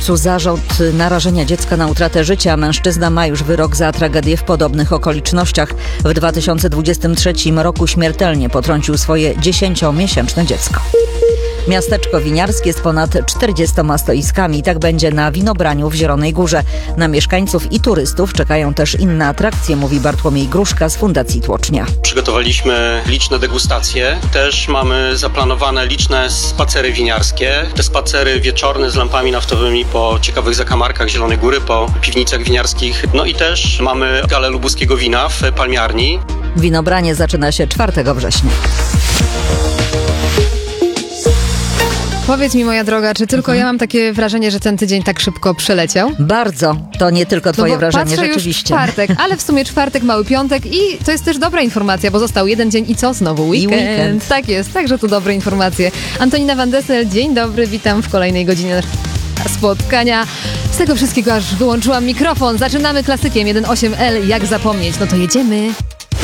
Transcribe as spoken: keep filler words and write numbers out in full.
Zarzut narażenia dziecka na utratę życia. Mężczyzna ma już wyrok za tragedię w podobnych okolicznościach. W dwa tysiące dwudziestym trzecim roku śmiertelnie potrącił swoje dziesięciomiesięczne dziecko. Miasteczko winiarskie z ponad czterdziestoma stoiskami. Tak będzie na winobraniu w Zielonej Górze. Na mieszkańców i turystów czekają też inne atrakcje, mówi Bartłomiej Gruszka z Fundacji Tłocznia. Przygotowaliśmy liczne degustacje. Też mamy zaplanowane liczne spacery winiarskie. Te spacery wieczorne z lampami naftowymi po ciekawych zakamarkach Zielonej Góry, po piwnicach winiarskich. No i też mamy galę lubuskiego wina w Palmiarni. Winobranie zaczyna się czwartego września. Powiedz mi, moja droga, czy tylko ja mam takie wrażenie, że ten tydzień tak szybko przeleciał? Bardzo. To nie tylko twoje no bo wrażenie, patrzę rzeczywiście. Już czwartek, ale w sumie czwartek, mały piątek i to jest też dobra informacja, bo został jeden dzień i co? Znowu weekend. I weekend. Tak jest, także to dobre informacje. Antonina Van Dessel, dzień dobry, witam w kolejnej godzinie spotkania. Z tego wszystkiego aż wyłączyłam mikrofon. Zaczynamy klasykiem jeden osiem L, jak zapomnieć. No to jedziemy.